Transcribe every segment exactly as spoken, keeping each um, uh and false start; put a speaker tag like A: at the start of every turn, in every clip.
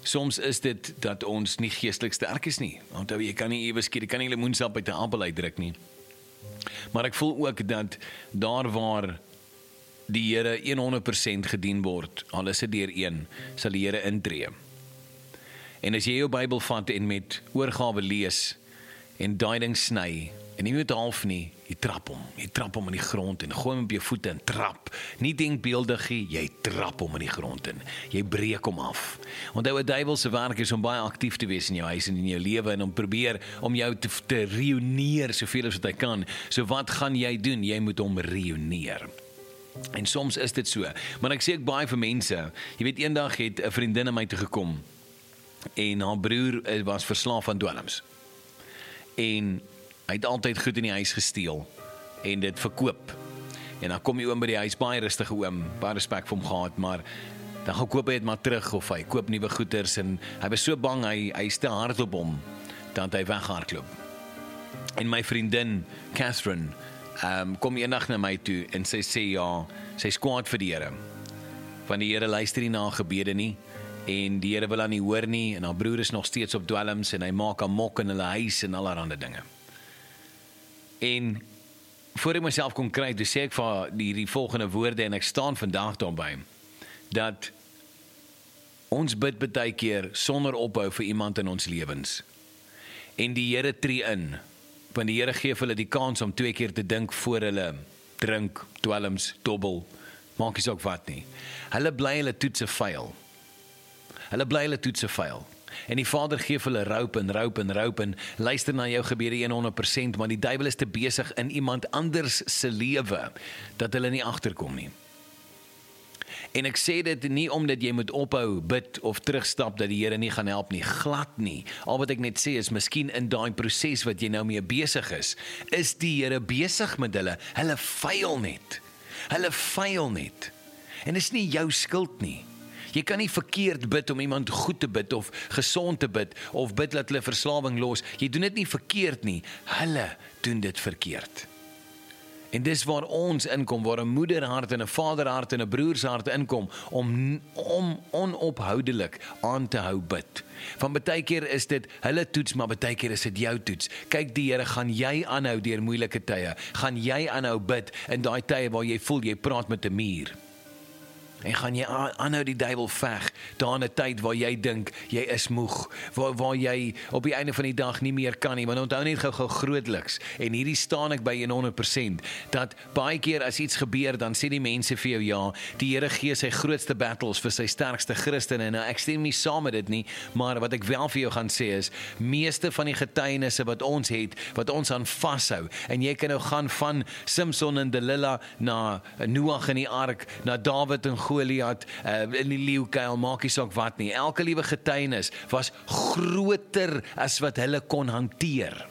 A: soms is dit dat ons nie geestelik sterk is nie. Onthou, jy kan nie ewe skiet, jy kan nie lemoensap uit 'n appel uitdruk nie. Maar ek voel ook dat daar waar die Here honderd persent gedien word, al is dit deur een, sal die Here intree. En as jy jou Bybel vat en met oorgawe lees en duiding sny, en nie met half nie, jy trap hom, jy trap hom in die grond en gooi hom op jou voete en trap. Nie denkbeeldig nie, jy trap hom in die grond in. Jy breek hom af. Onthou, 'n duiwelse werk is om baie aktief te wees in jou huis en in jou lewe en om probeer om jou te, te reuneer soveel as wat hy kan. So wat gaan jy doen? Jy moet hom reuneer. En soms is dit so. Maar ek sê ek baie vir mense, jy weet, eendag het 'n vriendin aan my toe gekom en haar broer was verslaaf aan dwelms. En hy het altyd goed in die huis gesteel en dit verkoop. En dan kom die oom by die huis, baie rustige oom, baie respek vir hom gehad, maar dan gaan koop hy het maar terug of hy koop nuwe goeders en hy was so bang, hy, hy is te hard op hom, dan het hy weghardloop. En my vriendin, Catherine, um, kom eendag na my toe en sy sê ja, sy is kwaad vir die Here. Want die Here luister nie na haar gebede nie, en die Here wil haar nie hoor nie, en haar broer is nog steeds op dwelms, en hy maak amok in hulle huis en allerhande dinge. En voor ek myself kon kry, toe sê ek vir die, die volgende woorde, en ek staan vandag daarby, dat ons bid baie keer sonder ophou vir iemand in ons lewens. En die Here tree in, want die Here gee vir hulle die kans om twee keer te dink voor hulle drink, dwelms, dobbel, maak nie saak wat nie. Hulle bly hulle toetse fail. Hulle bly hulle toetse fail. En die Vader gee vir hulle roep en roep en roep en luister na jou gebede honderd persent, maar die duiwel is te besig in iemand anders se lewe, dat hulle nie agterkom nie. En ek sê dit nie omdat jy moet ophou, bid of terugstap dat die Here nie gaan help nie, glad nie. Al wat ek net sê is, miskien in daai proses wat jy nou mee besig is, is die Here besig met hulle, hulle fail net. Hulle fail net. En dit is nie jou skuld nie. Jy kan nie verkeerd bid om iemand goed te bid of gesond te bid of bid dat hulle verslawing los. Jy doen dit nie verkeerd nie. Hulle doen dit verkeerd. En dis waar ons inkom, waar 'n moederhart en 'n vaderhart en 'n broershart inkom om om onophoudelik aan te hou bid. Van baie keer is dit hulle toets, maar baie keer is dit jou toets. Kyk, die Here, gaan jy aanhou deur moeilike tye? Gaan jy aanhou bid in daai tye waar jy voel jy praat met 'n muur? En gaan jy aanhou die duiwel veg, daar in 'n tyd waar jy dink, jy is moeg, waar, waar jy op die einde van die dag nie meer kan nie, want onthou net gou-gou grootliks, en hierdie staan ek by honderd persent, dat baie keer as iets gebeur, dan sê die mense vir jou, ja, die Here gee sy grootste battles vir sy sterkste Christene, en nou, ek stem nie saam met dit nie, maar wat ek wel vir jou gaan sê is, meeste van die getuienisse wat ons het, wat ons aan vashou, en jy kan nou gaan van Samson en Delilah, na Noag in die ark, na Dawid en Goliat, uh, in die leeukuil, maak nie saak wat nie. Elke liewe getuienis was groter as wat hulle kon hanteer.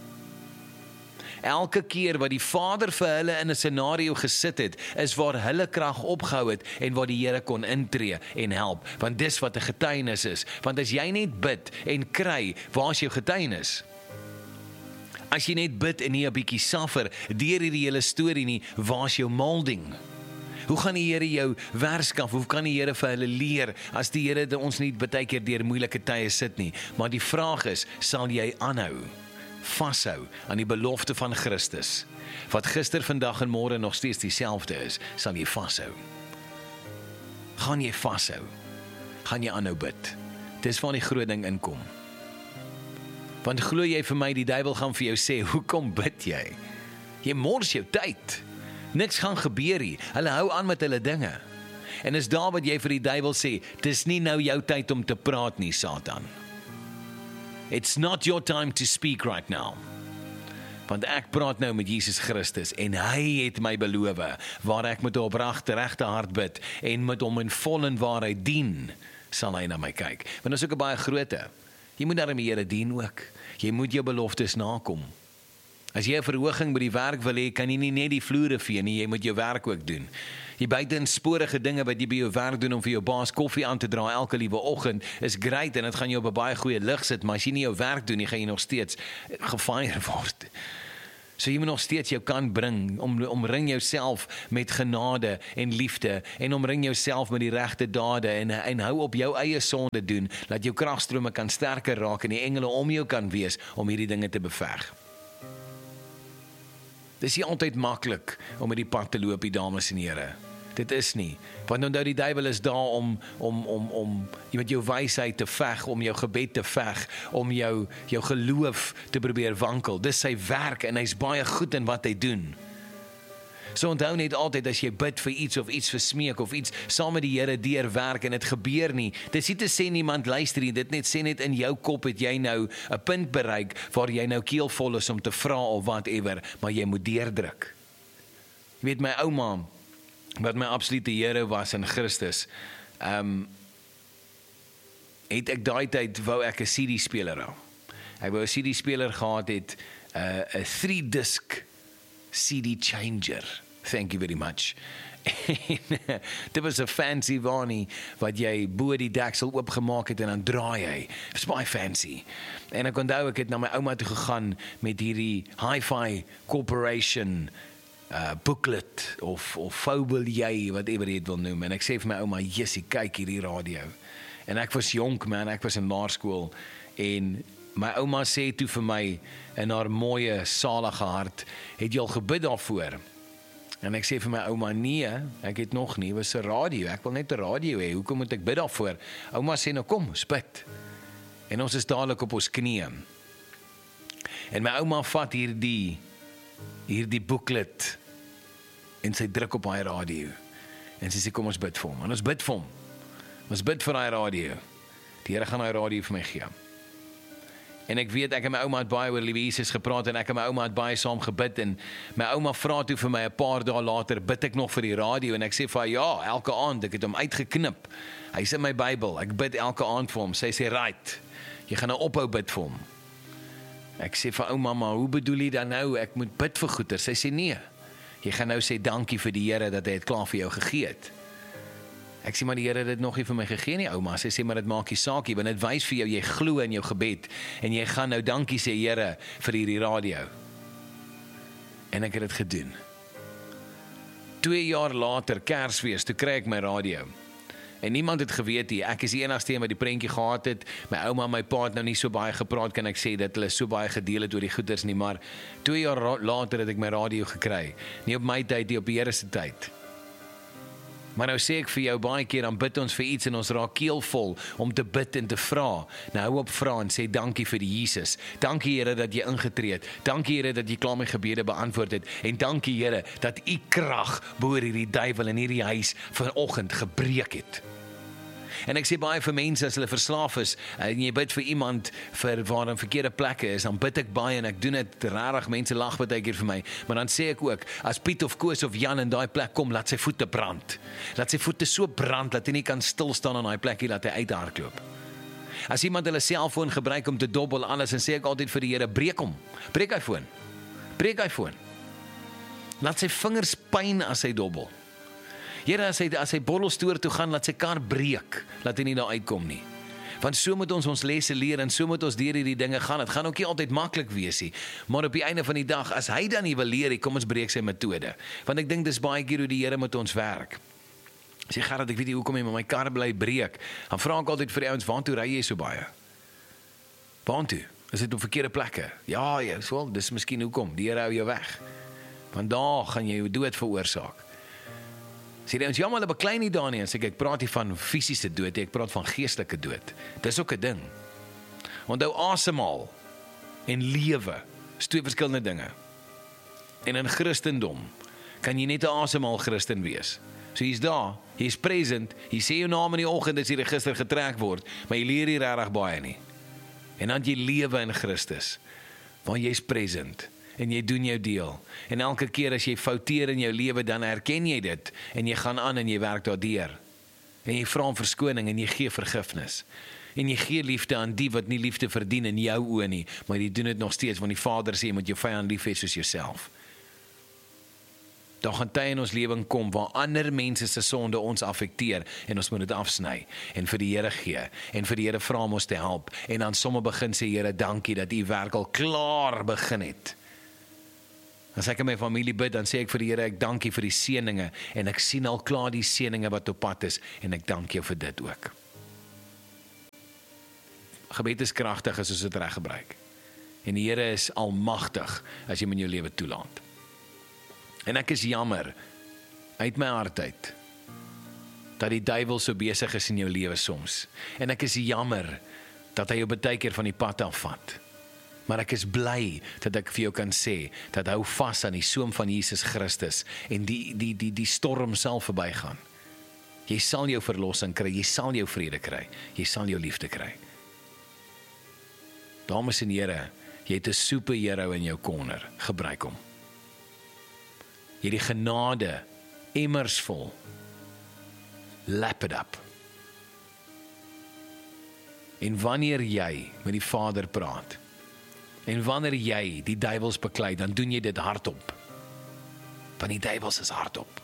A: Elke keer wat die Vader vir hulle in 'n scenario gesit het, is waar hulle krag opgehou het en waar die Here kon intree en help, want dis wat 'n getuienis is. Want as jy net bid en kry, waar is jou getuienis? As jy net bid en nie 'n bietjie suffer deur hierdie hele storie nie, waar is jou molding? Hoe gaan die Here jou werskaf? Hoe kan die Here vir hulle leer as die Here ons nie baie keer deur moeilike tye sit nie? Maar die vraag is, sal jy aanhou, vashou aan die belofte van Christus? Wat gister, vandag en môre nog steeds dieselfde is, sal jy vashou? Gaan jy vashou? Gaan jy aanhou bid? Dis waar die groot ding inkom. Want glo jy vir my, die duiwel gaan vir jou sê, hoekom bid jy? Jy mors jou tyd. Niks gaan gebeur hier. Hulle hou aan met hulle dinge. En is daar wat jy vir die duiwel sê, dis nie nou jou tyd om te praat nie, Satan. It's not your time to speak right now. Want ek praat nou met Jesus Christus en hy het my beloof, waar ek met 'n opragte regte hart bid en met hom in vol en waarheid dien, sal hy na my kyk. Want dit is ook 'n baie groote. Jy moet daarmee die Here dien ook. Jy moet jou beloftes nakom. As jy 'n verhoging by die werk wil hê, kan jy nie net die vloere vee nie, jy moet jou werk ook doen. Die buitensporige dinge wat jy by jou werk doen om vir jou baas koffie aan te dra elke liewe oggend, is great en dit gaan jou op 'n baie goeie lig sit, maar as jy nie jou werk doen nie, gaan jy nog steeds gefire word. So jy moet nog steeds jou kant bring, om, omring jouself met genade en liefde, en omring jouself met die regte dade, en, en hou op jou eie sonde doen, dat jou kragstrome kan sterker raak, en die engele om jou kan wees, om hierdie dinge te beveg. Dit is nie altyd maklik, om met die pad te loop, die dames en here. Dit is nie, want onthou die duiwel is daar om, om, om, om met jou wysheid te veg, om jou gebed te veg, om jou, jou geloof te probeer wankel. Dis sy werk, en hy's baie goed in wat hy doen. So onthou net altyd, as jy bid vir iets, of iets versmeek, of iets saam met die Here deurwerk, en dit gebeur nie, dit is nie te sê niemand luister nie, dit net sê net in jou kop het jy nou 'n punt bereik, waar jy nou keelvol is om te vra, of whatever, maar jy moet deurdruk. Jy weet, my ouma, wat my absolute Here was in Christus, um, het ek daai tyd, wou ek 'n C D-speler hou. Ek wou 'n C D-speler gehad het, 'n uh, three-disc C D changer. Thank you very much. Dit was 'n fancy waanie, wat jy bo die deksel oopgemaak het, en dan draai hy. Dit was baie fancy. En ek onthou, ek het na my ouma toe gegaan, met hierdie Hi-Fi Corporation, Uh, booklet, of, of Fobel jy, whatever jy het wil noem, en ek sê vir my ouma, jessie, kyk hierdie radio, en ek was jonk man, ek was in laerskool, en my ouma sê toe vir my, in haar mooie, salige hart, het jy al gebid daarvoor? En ek sê vir my ouma, nee, ek het nog nie, was 'n radio, ek wil net 'n radio hê, hoekom moet ek bid daarvoor? Ouma sê, nou kom, bid, en ons is dadelik op ons knieë, en my ouma vat hierdie, hierdie booklet, en sy druk op haar radio, en sy sê, kom ons bid vir hom, en ons bid vir hom, ons bid vir haar radio, die Here gaan haar radio vir my gee, en ek weet, ek en my ouma het baie oor liewe Jesus gepraat, en ek en my ouma het baie saam gebid, en my ouma vra toe vir my, 'n paar dae later, bid ek nog vir die radio, en ek sê vir haar, ja, elke aand, ek het hom uitgeknip, hy is in my Bybel, ek bid elke aand vir hom, sy sê, right, jy gaan nou ophou bid vir hom, ek sê vir ouma, maar hoe bedoel jy dan nou, ek moet bid vir goeie, sy sê nee, jy gaan nou sê dankie vir die Here, dat hy het klaar vir jou gegee het. Ek sê, maar die Here het dit nog nie vir my gegee nie, ouma, sy sê, maar dit maak nie saakie, want dit wys vir jou, jy glo in jou gebed, en jy gaan nou dankie sê Here, vir hierdie radio, en ek het dit gedoen. Twee jaar later, Kersfees, toe kry ek my radio, en niemand het geweet nie, ek is die enigste een wat die prentjie gehad het, my ouma en my pa het nou nie so baie gepraat, kan ek sê, dat hulle so baie gedeel het oor die goeders nie, maar twee jaar later het ek my radio gekry, nie op my tyd, nie op die Here se tyd. Maar nou sê ek vir jou, baie keer, dan bid ons vir iets, en ons raak keelvol, om te bid en te vra, nou hou op vra, en sê dankie vir die Jesus, dankie Here, dat jy ingetree het, dankie Here, dat jy klaar my gebede beantwoord het, en dankie Here, dat u krag, boor hierdie duiwel in hierdie huis, vanoggend gebreek het. En ek sê baie vir mense, as hulle verslaaf is, en jy bid vir iemand, vir waar in verkeerde plekke is, dan bid ek baie, en ek doen het rarig, mense lag baie keer vir my, maar dan sê ek ook, as Piet of Koos of Jan in daai plek kom, laat sy voete brand, laat sy voete so brand, dat hy nie kan stilstaan aan daai plekkie, laat hy uithardloop. As iemand hulle selfoon gebruik om te dobbel alles, en sê ek altyd vir die Here, breek hom, breek hy foon, breek hy foon, laat sy vingers pyn as hy dobbel. Here, as hy, as hy borrelstoer toe gaan, laat sy kar breek, laat hy nie daar uitkom nie. Want so moet ons ons lesse leer, en so moet ons deur hierdie dinge gaan. Het gaan ook nie altyd maklik wees nie, maar op die einde van die dag, as hy dan nie wil leer, kom ons breek sy metode. Want ek dink dis baie keer hoe die Here met ons werk. Sê, Gerard, ek weet nie hoekom jy met my kar bly breek. Dan vra ek altyd vir die ouens, waartoe ry jy so baie? Waartoe? Is dit op verkeerde plekke? Ja, ja, so, dis miskien hoekom, die Here hou jou weg. Want daar gaan jy jou dood veroorsaak. Sê die ons, ja, maar hulle beklei nie daar nie, en sê ek, ek praat nie van fisiese dood, ek praat van geestelike dood. Dis ook 'n ding. Onthou, asemhaal en lewe is twee verskillende dinge. En in Christendom kan jy net 'n asemhaal Christen wees. So jy's daar, jy's present, jy sê jou naam in die oggend as die register getrek word, maar jy leer nie regtig baie nie. En dan jy lewe in Christus, want jy's present. En jy doen jou deel. En elke keer as jy fouteer in jou lewe, dan herken jy dit, en jy gaan aan en jy werk daardeur. En jy vra om verskoning en jy gee vergifnis. En jy gee liefde aan die wat nie liefde verdien in jou oë nie, maar jy doen dit nog steeds, want die Vader sê, jy moet jou vyand lief hê soos jouself. Daar gaan tye in ons lewing kom, waar ander mense se sonde ons affekteer, en ons moet dit afsny, en vir die Here gee, en vir die Here vra om ons te help, en dan somme begin sê, Here, dankie, dat u werk al klaar begin het. As ek in my familie bid, dan sê ek vir die Here, ek dank U vir die seëninge, en ek sien al klaar die seëninge wat op pad is, en ek dank Jou vir dit ook. Gebed is kragtig as ons dit reg gebruik. En die Here is almagtig as jy hom in jou lewe toelaat. En ek is jammer, uit my hart uit, dat die duiwel so besig is in jou lewe soms. En ek is jammer, dat hy jou baie keer van die pad afvat. Maar ek is bly dat ek vir jou kan sê, dat hou vas aan die soem van Jesus Christus, en die, die, die, die storm sal verbygaan. Jy sal jou verlossing kry, jy sal jou vrede kry, jy sal jou liefde kry. Dames en here, jy het 'n superhero in jou corner, gebruik hom. Jy het die genade, emmers vol, lap it up. En wanneer jy met die Vader praat, en wanneer jy die duiwels beklei, dan doen jy dit hardop. Want die duiwels is hardop.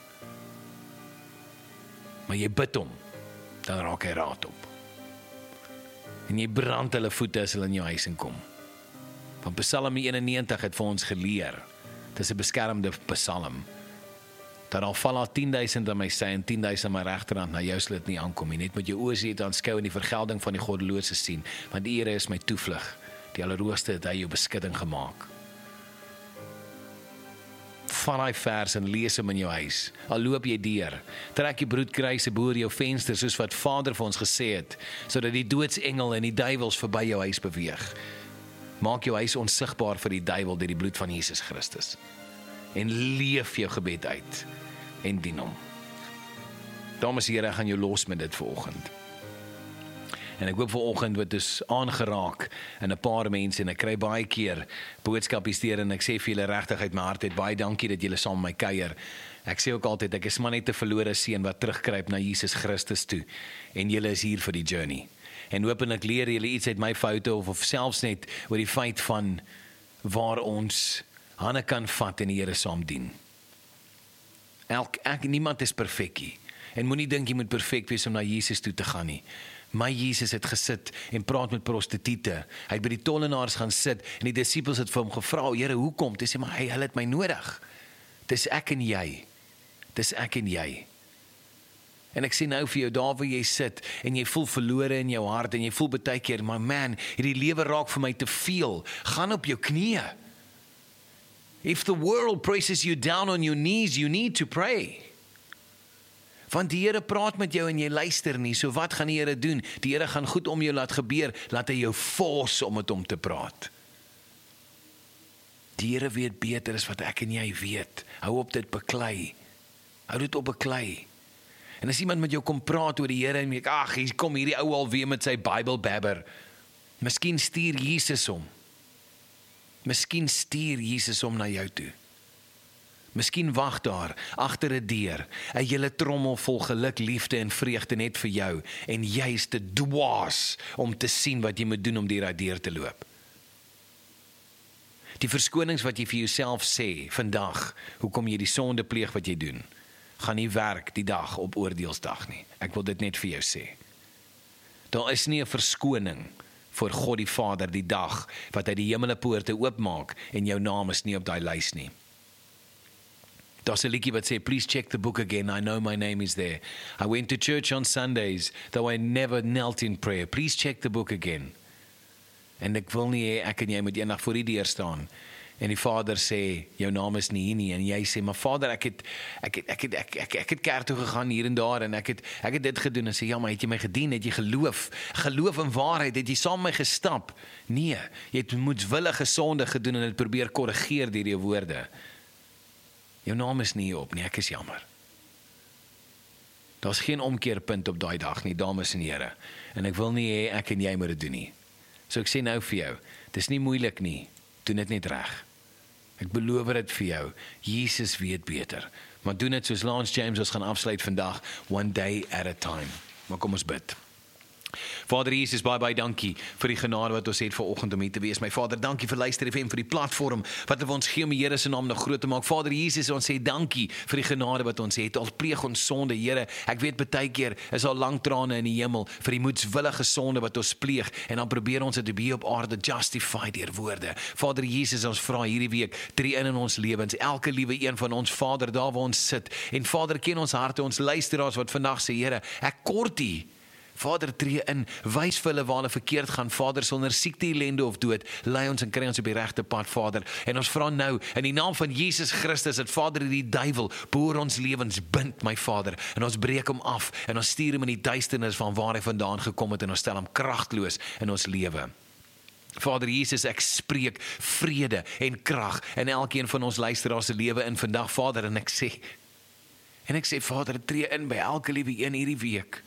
A: Maar jy bid hom, dan raak hy raad op. En jy brand hulle voete as hulle in jou huis inkom. Want Psalm eenennegentig het vir ons geleer, dit is 'n beskermde psalm, dat al val al tienduisend aan my sy en tienduisend aan my regterhand, na jou sal dit nie aankom nie. Net met jou oë sien aanskou en die vergelding van die goddelose sien, want die Here is my toevlug. Die Allerhoogste het hy jou beskutting gemaak. Vat daai vers en lees hom in jou huis. Al loop jy deur, trek jy broedkruise boor jou venster, soos wat Vader vir ons gesê het, sodat die doodsengel en die duiwels verby jou huis beweeg. Maak jou huis onsigbaar vir die duiwel deur die bloed van Jesus Christus. En leef jou gebed uit en dien hom. Dames en here, ek gaan jou los met dit vanoggend. En ek hoop vanoggend word dus aangeraak in 'n paar mense, en ek kry baie keer boodskappe stuur, en ek sê vir julle regtig uit my hart uit, baie dankie dat julle saam met my kuier. Ek sê ook altyd, ek is maar net 'n verlore seun wat terugkruip na Jesus Christus toe, en julle is hier vir die journey. En hopelik leer julle iets uit my foute, of, of selfs net oor die feit van waar ons hande kan vat en die Here saam dien. Elk, ek, niemand is perfek nie, en moenie dink jy moet perfek wees om na Jesus toe te gaan nie. My Jesus het gesit en praat met prostituie. Hy het by die tollenaars gaan sit, en die disippels het vir hom gevra, Here, hoekom? Hy sê, maar hy, hulle het my nodig. Dis ek en jy. Dis ek en jy. En ek sê nou vir jou, daar waar jy sit, en jy voel verlore in jou hart, en jy voel baie keer, maar man, hierdie lewe raak vir my te veel. Gaan op jou knieë. If the world presses you down on your knees, you need to pray. Want die Here praat met jou en jy luister nie, so wat gaan die Here doen? Die Here gaan goed om jou laat gebeur, laat hy jou force om met hom te praat. Die Here weet beter as wat ek en jy weet. Hou op dit beklei. Hou dit op beklei. En as iemand met jou kom praat oor die Here, en jy, ag, hier kom hierdie ou alweer met sy Bybelbabber. Miskien stuur Jesus hom. Miskien stuur Jesus hom na jou toe. Miskien wag daar, agter 'n deur, 'n hele trommel vol geluk, liefde en vreugde net vir jou, en jy is te dwaas om te sien wat jy moet doen om deur daai deur te loop. Die verskonings wat jy vir jouself sê vandag, hoekom jy die sonde pleeg wat jy doen, gaan nie werk die dag op oordeelsdag nie. Ek wil dit net vir jou sê. Daar is nie 'n verskoning voor God die Vader die dag wat hy die hemelpoorte oopmaak en jou naam is nie op daai lys nie. Daar's 'n liedjie wat sê, please check the book again, I know my name is there. I went to church on Sundays, though I never knelt in prayer. Please check the book again. En ek wil nie hê ek en jy moet eendag voor die deur staan en die Vader sê, jou naam is nie hier nie, en jy sê, maar Vader, ek het ek het ek het ek, ek, ek het kerk toe gegaan hier en daar, en ek het ek het dit gedoen, en sê, ja, maar het jy my gedien, het jy geloof, geloof in waarheid, het jy saam met my gestap? Nee, jy het moedswillige sonde gedoen en het probeer korrigeer deur jou woorde. Jou naam is nie op nie, ek is jammer. Daar's geen omkeerpunt op daai dag nie, dames en here. En ek wil nie hê ek en jy moet dit doen nie. So ek sê nou vir jou, dis nie moeilik nie, doen dit net reg. Ek beloof dit vir jou, Jesus weet beter. Maar doen dit soos Lance James ons gaan afsluit vandag, one day at a time. Maar kom ons bid. Vader Jesus, baie baie dankie vir die genade wat ons het vanoggend om hier te wees. My Vader, dankie vir Luister F M, vir die platform wat vir ons gee om die Here se naam nog groot te maak. Vader Jesus, ons sê dankie vir die genade wat ons het. Al pleeg ons sonde, Here. Ek weet baie keer is al lang trane in die hemel vir die moedswillige sonde wat ons pleeg en dan probeer ons dit hier op aarde justify deur woorde. Vader Jesus, ons vra hierdie week, tree in in ons lewens, elke liewe een van ons, Vader, daar waar ons sit. En Vader, ken ons harte, ons luisteraars wat vandag sê, Here, ek kort U. Vader, tree in, wys vir hulle waar hulle verkeerd gaan, Vader, sonder siekte, ellende of dood, lei ons en kry ons op die regte pad, Vader. En ons vra nou, in die naam van Jesus Christus, dat Vader, die duiwel, boor ons lewens bind, my Vader, en ons breek hom af, en ons stuur hom in die duisternis van waar hy vandaan gekom het, en ons stel hom kragtloos in ons lewe. Vader Jesus, ek spreek vrede en krag in elkeen van ons luisteraars se lewe in vandag, Vader, en ek sê, en ek sê, Vader, tree in by elke liewe een hierdie week,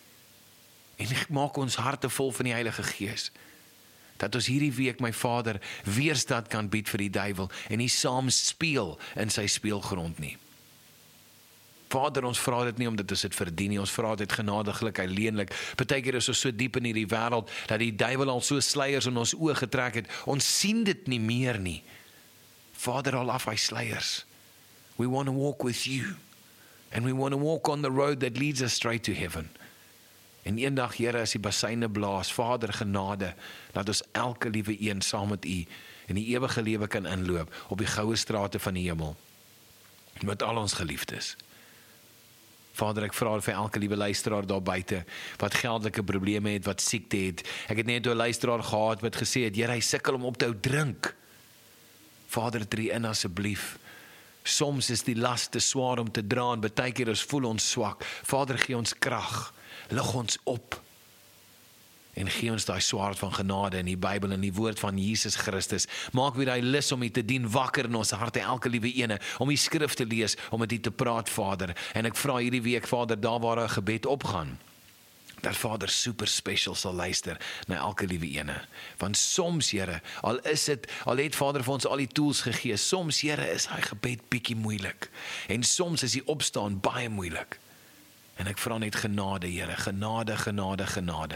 A: en maak ons harte vol van die Heilige Gees, dat ons hierdie week, my Vader, weerstand kan bied vir die duiwel, en nie saam speel in sy speelgrond nie. Vader, ons vra dit nie omdat ons dit verdien nie, ons vra dit genadiglik, alleenlik. Partykeer is ons so diep in hierdie wêreld, dat die duiwel al so sluiers in ons oë getrek het, ons sien dit nie meer nie. Vader, al af hy sluiers. We want to walk with you, and we want to walk on the road that leads us straight to heaven. En eendag, Here, as die basyne blaas, Vader, genade, laat ons elke liewe een saam met U in die ewige lewe kan inloop, op die goue strate van die hemel, met al ons geliefdes. Vader, ek vra vir elke liewe luisteraar daar buite, wat geldelike probleme het, wat siekte het. Ek het net 'n luisteraar gehad wat gesê het, Here, hy sukkel om op te hou drink. Vader, tree in asseblief. Soms is die las te swaar om te dra, en baie keer ons voel ons swak. Vader, gee ons krag, lig ons op, en gee ons daai swaard van genade in die Bybel en die woord van Jesus Christus. Maak weer daai lus om U te dien wakker in ons harte, elke liewe ene, om die skrif te lees, om met U te praat, Vader. En ek vra hierdie week, Vader, daar waar 'n gebed opgaan, dat Vader super special sal luister na elke liewe ene. Want soms, Here, al is dit, al het Vader vir ons al die tools gegee, soms, Here, is hy gebed bietjie moeilik. En soms is die opstaan baie moeilik. En ek vra net genade, Here, genade, genade, genade,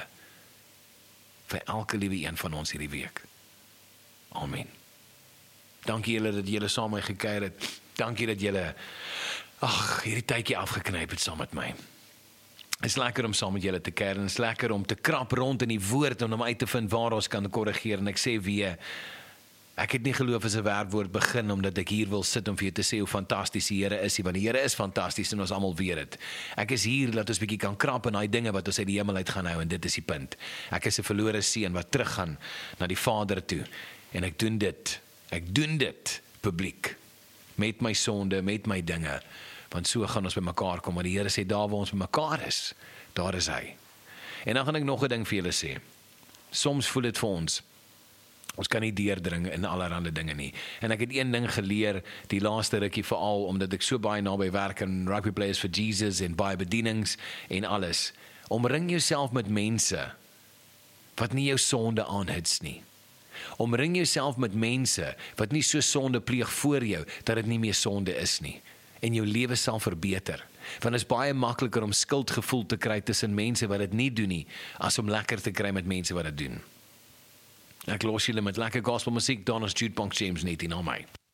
A: vir elke liewe een van ons hierdie week. Amen. Dankie julle dat julle saam met my gekuier het. Dankie dat julle, ag, hierdie tydjie afgeknyp het saam met my. Het is lekker om saam met julle te kuier, en het is lekker om te krap rond in die woord, om om uit te vind waar ons kan korrigeer. En ek sê weer, ek het nie geloof as 'n werkwoord begin, omdat ek hier wil sit om vir jou te sê hoe fantasties die Here is, want die Here is fantasties en ons almal weet dit. Ek is hier dat ons bietjie kan krap in daai dinge wat ons uit die hemel uit gaan hou, en dit is die punt. Ek is 'n verlore seun wat teruggaan na die Vader toe, en ek doen dit, ek doen dit publiek, met my sonde, met my dinge, want so gaan ons by mekaar kom, want die Here sê, daar waar ons by mekaar is, daar is hy. En dan gaan ek nog 'n ding vir julle sê, soms voel dit vir ons, ons kan nie deurdring in allerhande dinge nie. En ek het een ding geleer, die laaste rukkie veral, omdat ek so baie naby werk in Rugby Players for Jesus en baie bedienings en alles. Omring jouself met mense wat nie jou sonde aanhits nie. Omring jouself met mense wat nie so sonde pleeg voor jou, dat dit nie meer sonde is nie. En jou lewe sal verbeter. Want dit is baie makliker om skuldgevoel te kry tussen mense wat dit nie doen nie, as om lekker te kry met mense wat dit doen. Ek los julle met lekker gospel musiek, dan ons Jude Bonk James net in aan my.